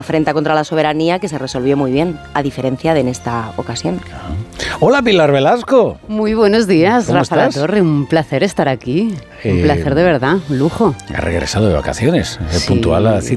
afrenta contra la soberanía que se resolvió muy bien, a diferencia de en esta ocasión. Hola, Pilar Velasco. Muy buenos días, ¿Cómo Rafa La estás? Torre. Un placer estar aquí. Un placer de verdad, un lujo. Ha regresado de vacaciones, puntual a la cita.